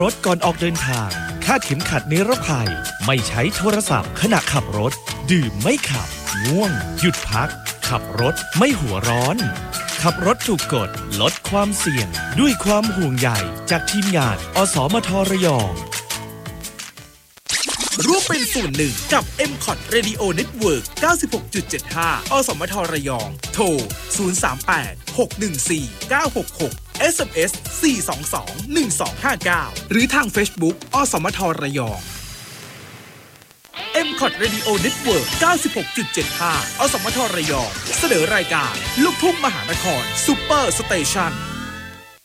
รถก่อนออกเดินทางคาดเข็มขัดนิรภัยไม่ใช้โทรศัพท์ขณะขับรถดื่มไม่ขับง่วงหยุดพักขับรถไม่หัวร้อนขับรถถูกกฎลดความเสี่ยงด้วยความห่วงใยจากทีมงานอสมทระยองร่วมเป็นส่วนหนึ่งกับ MCOT Radio Network 96.75 อสมทระยองโทร 038-614-966 SMS 422-1259 หรือทาง Facebook อสมทระยอง MCOT Radio Network 96.75 อสมทระยองเสนอรายการลูกทุ่งมหานครซุปเปอร์สเตชัน